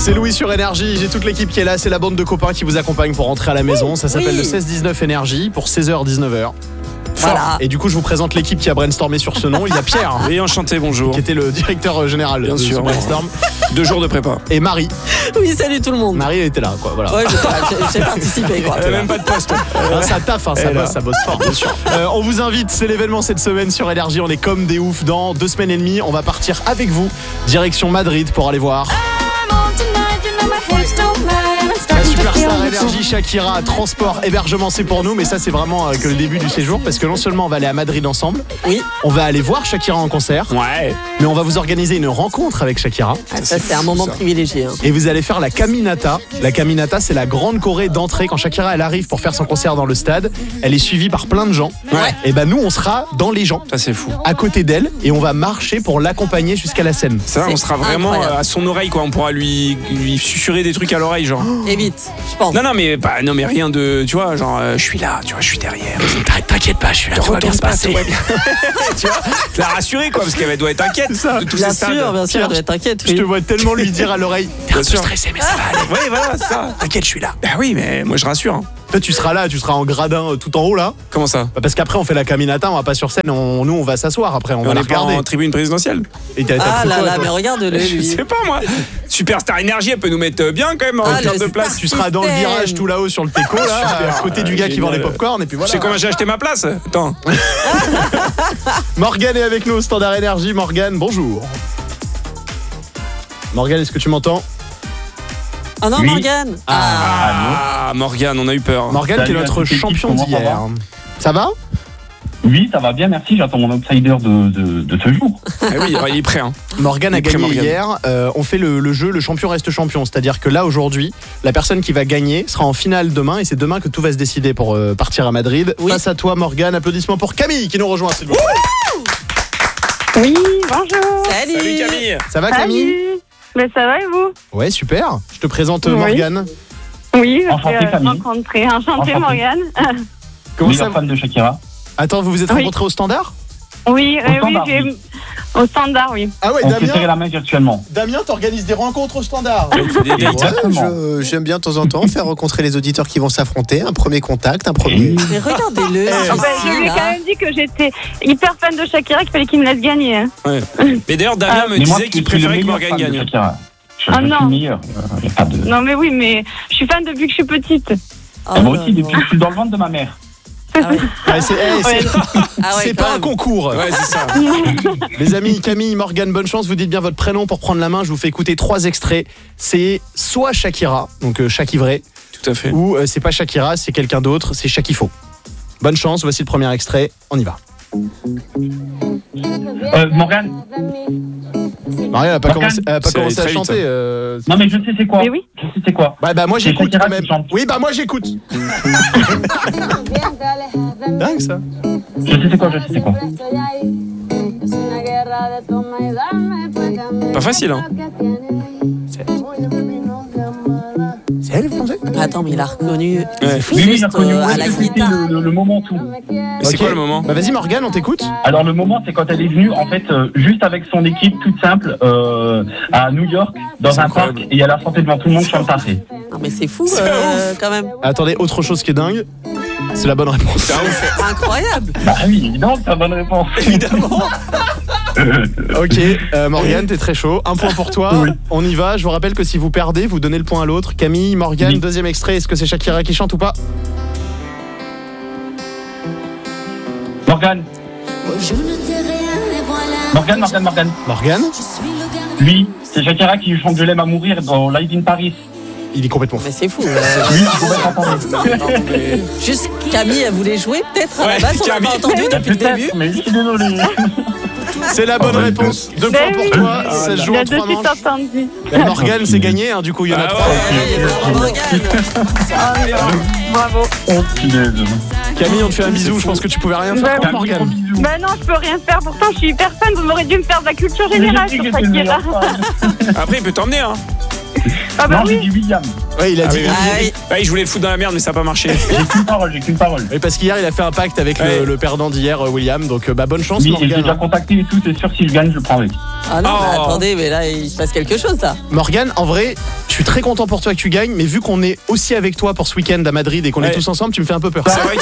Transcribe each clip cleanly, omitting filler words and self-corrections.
C'est Louis sur Énergie, j'ai toute l'équipe qui est là, c'est la bande de copains qui vous accompagne pour rentrer à la maison. Ça s'appelle le 16-19 Énergie pour 16h-19h. Voilà. Et du coup, je vous présente l'équipe qui a brainstormé sur ce nom. Il y a Pierre. Oui, enchanté, bonjour. Qui était le directeur général Bien de sûr, ce brainstorm. 2 jours de prépa. Et Marie. Oui, salut tout le monde. Marie elle était là, quoi. Voilà. Ouais, j'ai participé, quoi. Elle a même pas de poste. Ça taffe, ça bosse fort. Bien sûr. On vous invite, c'est l'événement cette semaine sur Énergie. On est comme des oufs. Dans 2 semaines et demie, on va partir avec vous direction Madrid pour aller voir la superstar Énergie Shakira. Transport, hébergement, c'est pour nous, mais ça c'est vraiment que le début du séjour, parce que non seulement on va aller à Madrid ensemble, oui, on va aller voir Shakira en concert, ouais, mais on va vous organiser une rencontre avec Shakira. Ça c'est un moment privilégié. Hein. Et vous allez faire la Caminata. La Caminata, c'est la grande choré d'entrée quand Shakira elle arrive pour faire son concert dans le stade. Elle est suivie par plein de gens. Ouais. Et ben nous on sera dans les gens. Ça c'est fou. À côté d'elle et on va marcher pour l'accompagner jusqu'à la scène. Ça, on sera vraiment incroyable. à son oreille, quoi. On pourra lui susurrer des trucs à l'oreille, genre. Et vite, je pense. Non mais rien de, tu vois, genre je suis là, tu vois, je suis derrière. T'inquiète pas, je suis là, tout va bien se passer. Tu vois, la rassurer, quoi, parce qu'elle doit être inquiète de tous ces stades. Bien sûr, elle doit être inquiète. Je te vois tellement lui dire à l'oreille, t'es un peu stressé mais ça va aller. Oui, voilà, c'est ça. T'inquiète, je suis là. Bah oui, mais moi je rassure. Hein. Toi tu seras là, tu seras en gradin tout en haut là. Comment ça? Parce qu'après on fait la Caminata, on va pas sur scène, nous on va s'asseoir après, on va On la est pas regarder. en tribune présidentielle. Et t'as Ah pris là quoi, là, toi mais regarde-le Je lui. sais pas moi. Superstar Énergie, elle peut nous mettre bien quand même en termes de place. Tu seras dans le virage tout là-haut sur le teco là, à côté du gars qui vend les popcorn et puis Je voilà. sais comment j'ai acheté ma place. Attends. Morgane est avec nous au Standard Énergie. Morgane, bonjour. Morgane, est-ce que tu m'entends? Ah non, Oui. Morgane. Ah, Morgane, on a eu peur. Morgane qui est Salut à notre toute l'équipe, champion comment ça d'hier. va Ça va? Oui, ça va bien, merci. J'attends mon outsider de ce jour. Ah oui, il est prêt. Hein. Morgane a Il est prêt, gagné Morgane. hier. On fait le jeu, le champion reste champion. C'est-à-dire que là, aujourd'hui, la personne qui va gagner sera en finale demain. Et c'est demain que tout va se décider pour partir à Madrid. Oui. Face à toi, Morgane. Applaudissements pour Camille qui nous rejoint, s'il vous plaît. Oui, bonjour. Salut. Salut Camille. Ça va, Camille? Salut. Mais ça va et vous? Ouais, super. Je te présente Oui. Morgane. Oui, je Enchanté, suis Camille. rencontrée. Enchantée, Enchanté. Morgane. Comment ça Meilleur fan de Shakira. Attends, vous vous êtes Oui. rencontrés au Standard? Oui, Au standard, j'ai... oui. Au standard, oui. Ah ouais, On s'est serré la main virtuellement. Damien, t'organises des rencontres au Standard. Il fait des dates. Exactement. J'aime bien de temps en temps faire rencontrer les auditeurs qui vont s'affronter. Un premier contact, un premier. Mais regardez-le. Ah ben, je lui ai quand même dit que j'étais hyper fan de Shakira, qu'il fallait qu'il me laisse gagner. Hein. Ouais. Mais d'ailleurs, Damien me Mais moi, disait je qu'il suis le préférait que meilleur Morgane fan de gagne. Shakira. Je Ah suis non. le meilleur. Y a pas de... Non, mais oui, mais je suis fan depuis que je suis petite. Oh Et moi là aussi, là. depuis que je suis dans le ventre de ma mère. Ah ouais. Ouais, c'est Ah ouais, c'est quand pas un même. concours. Ouais, c'est ça. Les amis, Camille, Morgane, bonne chance. Vous dites bien votre prénom pour prendre la main. Je vous fais écouter 3 extraits. C'est soit Shakira, donc Shakivré, Tout à fait. ou c'est pas Shakira, c'est quelqu'un d'autre, c'est Shakifo. Bonne chance, voici le premier extrait. On y va. Morgane. Maria, elle a pas Morgane. commencé, elle a pas C'est commencé à allé très chanter. Non, mais je sais c'est quoi. Mais oui. Je sais c'est quoi. Bah moi C'est j'écoute Shakira quand même. qui chante. Oui, bah moi j'écoute. Dingue ça. Je sais c'est quoi, je sais c'est quoi. Pas facile, hein. C'est elle, vous pensez? Attends, mais il a reconnu. Ouais. Oui, Juste j'ai reconnu. à la C'était guitare. le moment tout. Mais c'est Ok. quoi le moment? Bah vas-y Morgane, on t'écoute. Alors le moment, c'est quand elle est venue, en fait, juste avec son équipe, toute simple, à New York, dans C'est un incroyable. parc, et elle a chanté devant tout le monde sur le tapis. Non, mais c'est fou, C'est ouf. quand même. Attendez, autre chose qui est dingue, c'est la bonne réponse. C'est un ouf. Incroyable. Bah oui, évidemment, c'est la bonne réponse. Évidemment. Ok, Morgane, t'es très chaud. Un point pour toi. Oui. On y va. Je vous rappelle que si vous perdez, vous donnez le point à l'autre. Camille, Morgane, Oui. deuxième extrait. Est-ce que c'est Shakira qui chante ou pas? Morgane, Morgane. Morgane, Lui, c'est Shakira qui chante Je l'aime à mourir dans Live in Paris. il est complètement fou. Mais c'est fou. Oui, je pourrais t'entendre. Juste Camille, elle voulait jouer peut-être à la Ouais, base, on l'a Camille. pas entendu depuis le début. Peut-être, mais je suis désolé. C'est la bonne réponse. 2 points Mais pour oui. toi. Ça se joue Il a en de 3 suite manches. entendu. Et Morgane, c'est gagné. Hein, du coup, il y en a Ah 3. ouais. Bravo, Morgane. Bravo. Oh, punaise. Camille, on te fait un bisou. Je pense que tu pouvais rien faire pour Camille, gros Morgane. bisous. Ben non, je peux rien faire. Pourtant, je suis hyper fan. Vous m'auriez dû me faire de la culture Mais générale j'ai dit sur que j'étais le Shakira. meilleur fan. Après, il peut t'emmener, hein. Ah bah Non, j'ai oui. dit William. Ouais, il a dit. Je voulais le foutre dans la merde, mais ça n'a pas marché. J'ai qu'une parole. Oui, parce qu'hier, il a fait un pacte avec le perdant d'hier, William. Donc, bonne chance, Oui, Morgane. j'ai déjà contacté et tout, c'est sûr, si je gagne, je le prends avec. Ah non, mais attendez, mais là, il se passe quelque chose, là. Morgane, en vrai, je suis très content pour toi que tu gagnes, mais vu qu'on est aussi avec toi pour ce week-end à Madrid et qu'on est tous ensemble, tu me fais un peu peur. C'est vrai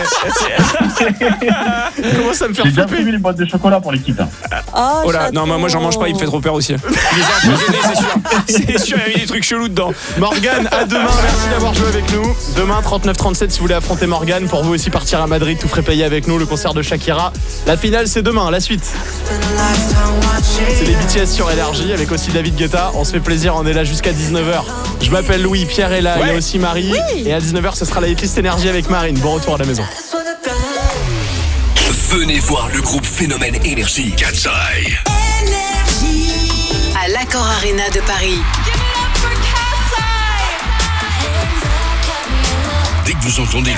qu'il Comment ça me fait J'ai déjà flipper? prévu les boîtes de chocolat pour l'équipe. Oh là, non, moi j'en mange pas, il me fait trop peur aussi. Il les a empoisonnés, c'est sûr. C'est sûr, il y a eu des trucs chelous dedans. Morgane, à demain, merci d'avoir joué avec nous. Demain, 39-37, si vous voulez affronter Morgane, pour vous aussi partir à Madrid, tout frais payé avec nous, le concert de Shakira. La finale, c'est demain, la suite. C'est les BTS sur Énergie, avec aussi David Guetta. On se fait plaisir, on est là jusqu'à 19h. Je m'appelle Louis, Pierre est là, il y a aussi Marie. Oui. Et à 19h, ce sera la hitlist Énergie avec Marine. Bon retour à la maison. Venez voir le groupe Phénomène Énergie. Cat's Eye. À l'Accor Arena de Paris. Dès que vous entendez